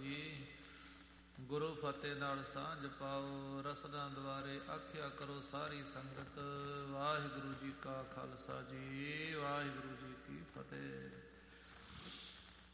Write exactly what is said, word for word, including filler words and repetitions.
ਜੀ। ਗੁਰੂ ਫਤਿਹ ਨਾਲ ਸਾਂਝ ਪਾਓ, ਰਸਦਾਂ ਦੁਆਰੇ ਆਖਿਆ ਕਰੋ ਸਾਰੀ ਸੰਗਤ। ਵਾਹਿਗੁਰੂ ਜੀ ਕਾ ਖਾਲਸਾ ਜੀ, ਵਾਹਿਗੁਰੂ ਜੀ ਕੀ ਫਤਿਹ।